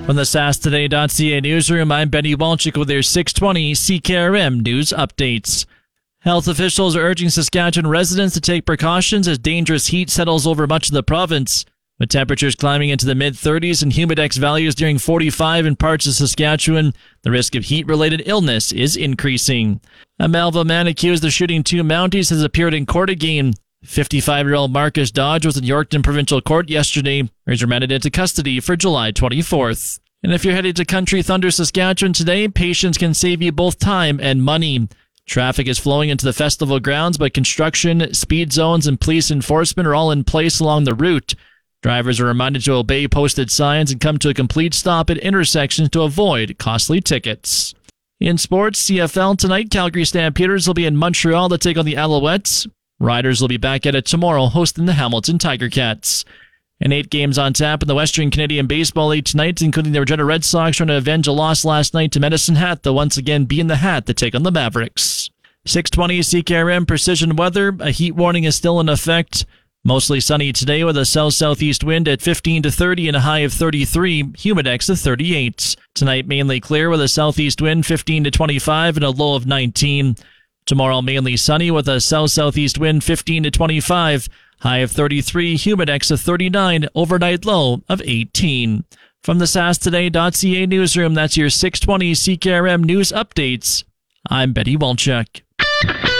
From the SaskToday.ca newsroom, I'm Benny Walczyk with your 620 CKRM news updates. Health officials are urging Saskatchewan residents to take precautions as dangerous heat settles over much of the province. With temperatures climbing into the mid-30s and humidex values nearing 45 in parts of Saskatchewan, the risk of heat-related illness is increasing. A Melville man accused of shooting two Mounties has appeared in court again. 55-year-old Marcus Dodge was in Yorkton Provincial Court yesterday, where he's remanded into custody for July 24th. And if you're headed to Country Thunder, Saskatchewan today, patience can save you both time and money. Traffic is flowing into the festival grounds, but construction, speed zones, and police enforcement are all in place along the route. Drivers are reminded to obey posted signs and come to a complete stop at intersections to avoid costly tickets. In sports, CFL tonight, Calgary Stampeders will be in Montreal to take on the Alouettes. Riders will be back at it tomorrow, hosting the Hamilton Tiger Cats. And 8 games on tap in the Western Canadian Baseball League tonight, including the Regina Red Sox trying to avenge a loss last night to Medicine Hat, they'll once again be in the hat to take on the Mavericks. 620 CKRM Precision Weather. A heat warning is still in effect. Mostly sunny today with a south-southeast wind at 15 to 30 and a high of 33, humidex of 38. Tonight mainly clear with a southeast wind 15 to 25 and a low of 19. Tomorrow mainly sunny with a south-southeast wind 15 to 25, high of 33, humidex of 39, overnight low of 18. From the SaskToday.ca newsroom, that's your 620 CKRM news updates. I'm Benny Walczyk.